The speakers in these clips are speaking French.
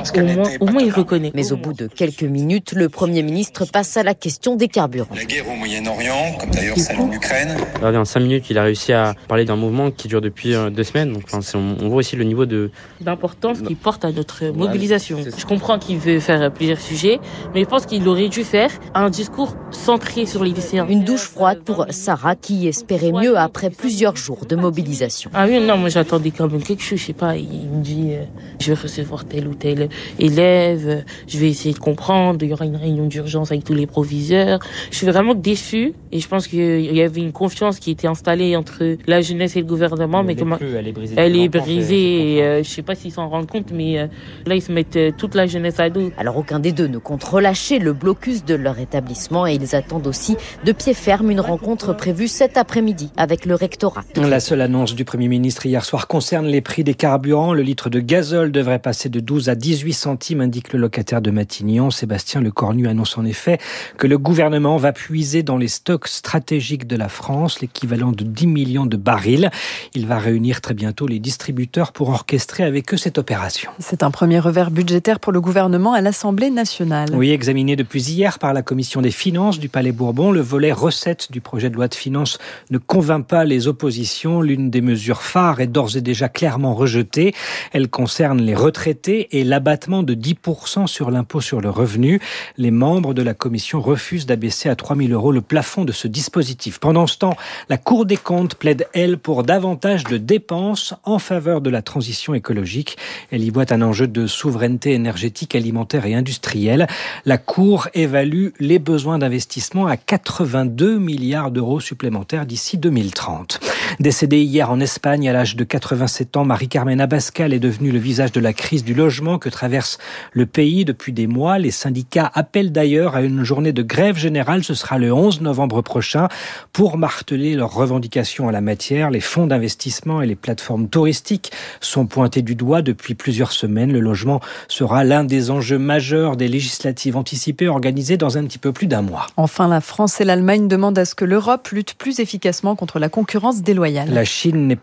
Au moins il reconnaît. Mais au bout de quelques minutes, le Premier ministre passe à la question des carburants. La guerre au Moyen-Orient, comme d'ailleurs celle en Ukraine. En 5 minutes, il a réussi à parler d'un mouvement qui dure depuis 2 semaines. Donc, on voit aussi le niveau d'importance qu'il porte à notre mobilisation. Je comprends qu'il veut faire plusieurs sujets, mais je pense qu'il aurait dû faire un discours centré sur les lycéens. Une douche froide pour Sarah qui espérait mieux après plusieurs jours de mobilisation. Ah oui, non, moi j'attendais quand même quelque chose, je sais pas, il me dit je vais recevoir tel ou tel élève, je vais essayer de comprendre, il y aura une réunion d'urgence avec tous les proviseurs. Je suis vraiment déçue et je pense qu'il y avait une confiance qui était installée entre la jeunesse et le gouvernement, mais comment elle est brisée et je sais pas s'ils s'en rendent compte, mais là ils se mettent toute la jeunesse à dos. Alors aucun des deux ne compte relâcher le blocus de leur établissement et ils attendent aussi de pied ferme une rencontre prévue cet après-midi avec le rectorat. La seule annonce du Premier ministre hier soir concerne les prix des carburants. Le litre de gazole devrait passer de 12 à 18 centimes, indique le locataire de Matignon. Sébastien Lecornu annonce en effet que le gouvernement va puiser dans les stocks stratégiques de la France, l'équivalent de 10 millions de barils. Il va réunir très bientôt les distributeurs pour orchestrer avec eux cette opération. C'est un premier revers budgétaire pour le gouvernement à l'Assemblée nationale. Oui, examiné depuis hier par la Commission des finances du Palais Bourbon, le volet recettes du projet de loi de finances ne convainc pas les oppositions. L'une des mesures phares est d'ores et déjà clairement rejetée. Elle concerne les retraités et l'abattement de 10% sur l'impôt sur le revenu. Les membres de la commission refusent d'abaisser à 3 000 € le plafond de ce dispositif. Pendant ce temps, la Cour des comptes plaide, elle, pour davantage de dépenses en faveur de la transition écologique. Elle y voit un enjeu de souveraineté énergétique, alimentaire et industrielle. La Cour évalue les besoins d'investissement à 82 milliards d'euros supplémentaires d'ici 2030. Décédée hier en Espagne à l'âge de 87 ans, Marie-Carmen Abascal est devenue le visage de la crise du logement que traverse le pays depuis des mois. Les syndicats appellent d'ailleurs à une journée de grève générale. Ce sera le 11 novembre prochain pour marteler leurs revendications en la matière. Les fonds d'investissement et les plateformes touristiques sont pointés du doigt depuis plusieurs semaines. Le logement sera l'un des enjeux majeurs des législatives anticipées organisées dans un petit peu plus d'un mois. Enfin, la France et l'Allemagne demandent à ce que l'Europe lutte plus efficacement contre la concurrence déloyale. La Chine n'est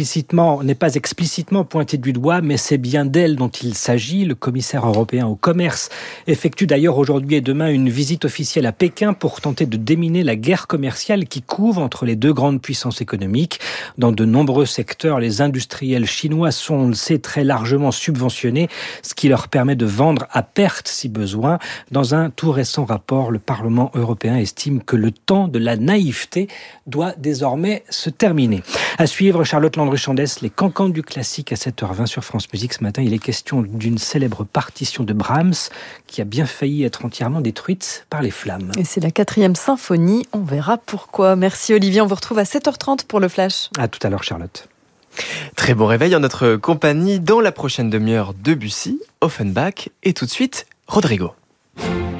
pas explicitement pointée du doigt, mais c'est bien d'elle dont il s'agit. Le commissaire européen au commerce effectue d'ailleurs aujourd'hui et demain une visite officielle à Pékin pour tenter de déminer la guerre commerciale qui couve entre les deux grandes puissances économiques. Dans de nombreux secteurs, les industriels chinois sont, on le sait, très largement subventionnés, ce qui leur permet de vendre à perte si besoin. Dans un tout récent rapport, le Parlement européen estime que le temps de la naïveté doit désormais se terminer. À suivre, Charlotte Landru-Chandès, les cancans du classique à 7h20 sur France Musique. Ce matin, il est question d'une célèbre partition de Brahms qui a bien failli être entièrement détruite par les flammes. Et c'est la 4e symphonie, on verra pourquoi. Merci Olivier, on vous retrouve à 7h30 pour le Flash. À tout à l'heure Charlotte. Très bon réveil en notre compagnie. Dans la prochaine demi-heure, Debussy, Offenbach et tout de suite, Rodrigo.